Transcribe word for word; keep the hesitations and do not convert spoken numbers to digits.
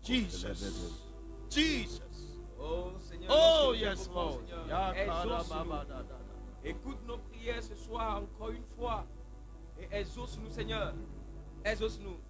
Jesus. Jesus. Oh Seigneur, Oh, lorsque nous yes, t'invoquons, Lord. Seigneur, Ya exauce-nous. kalababadada. Écoute nos prières ce soir encore une fois et exauce-nous, Seigneur. Exauce-nous.